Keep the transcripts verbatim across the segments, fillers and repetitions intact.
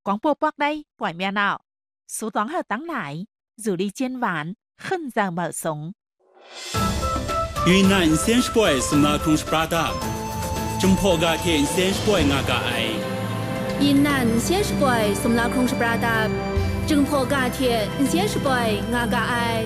Quảng Bô Bắc đây, quải mẹ nào. Số toán hợp tắng lại, dù đi trên ván, khân giờ mở sống. 云南先是不是那空是巴达，中坡个天先是不那个爱。 云南先是不是那空是巴达，中坡个天先是不那个爱。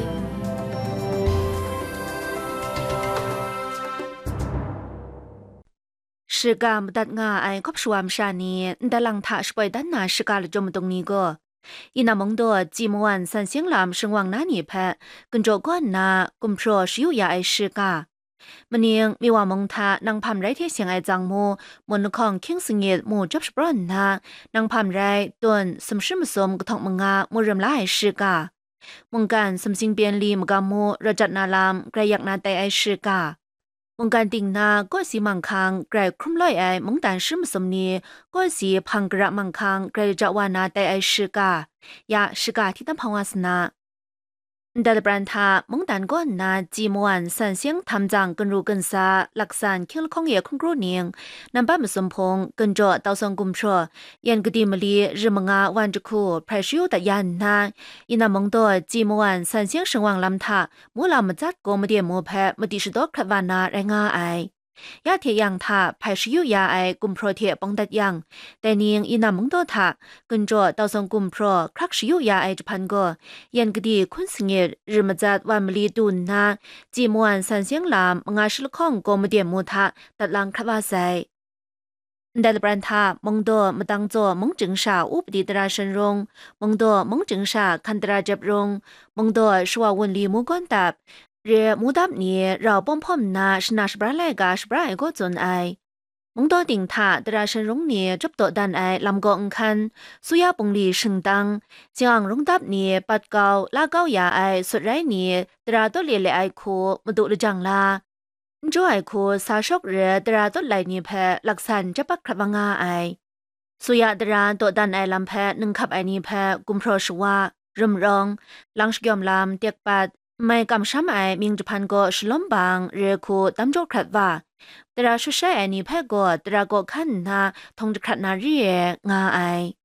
是个不得我爱，可不是我们啥呢？但让他是不得那是个了这么东尼个。伊那蒙多จีมวันสันเสียงลำเชิงวังน้านี่แพ้กันโจก้อนนากุมโปรชิวยาไอชื่อกามันเนียงมีว่ามงทานางพามไรเทเสียงไอจังมูมนของคิงสิงเกตมูจับสปรอนนานางพามไรตวนสมชิมสมกทองมังงามูเริ่มไล่ไอชื่อกามงการสมสิงเปียนลีมกามูระจัดนาลามไกรยักนาไตไอชื่อกามงการติงนาก็สีมังคังไกรครุ่มลอยไอมงการชิมสมนีก็สีพังกระมังคังไกรจักวานาไตไอชื่อกายาชิกาที่ตั้งพังวาสนาแต่ละบรรทามงดันก้อนนาจีมวันสันเสียงทำจังกันรูกันซาหลักสานเคียงคงเยคงกรูเนียงนำบ้านมาสมพงกันจ่อเตาสงกุมชัวยันกดีมลีริมงาวันจุคูพระชิวแต่ยันนาอินามงตัวจีมวันสันเสียงเชิงวังลำทามูลามาจัดโกมเดียมูแพมาดิชดอกครวานาแรงาไอยาเทียงทาภายชิวยาไอกุมโปรเทียปองดัดยังแต่เนียงอินามงโตทากุนจ่อเตาสงกุมโปรครักชิวยาไอจุพันก็ยันกดีคุณสิงเกริมจัดวันมลีดุนนาจีมวนสันเสียงลามงาชลข้องโกมเดียมูทาตัดลังครวาไซแต่ละบรรทามงโดมาตั้งจ่อมงจึงชาอุปดิตราชนรงมงโดมงจึงชาคันตราจับรงมงโดชัววนลีมูก้อนตับเรียมูดับนี้เราป้อมพ่อมนาชนะสบราไลกาสบราไอก็จนไอมงตัวติงท่าตราชนรงนี้จับตัวดันไอลำกองคันสุยาปงลีชิงตังเจียงรงดับนี้ปัดเกาลาเกายาไอสุดไรนี้ตราตัวเลียเลไอคูมาดูลจังลาจ่อไอคูสาชกเรือตราตัวไหลนี้แพ้หลักสันจะปักขับงาไอสุยาตราตัวดันไอลำแพ้หนึ่งขับไอนี้แพ้กุมโพรชวาริมรองลังชกยอมลำเตียกปัดไม่กำช้ำไอมิงจุพันก็ฉลองบางเรือคูตั้มโจครัดว่าแต่เราช่วยไอนี่แพ้ก็แต่เราก็ขันนาทงจะขัดนาเรียงาไอ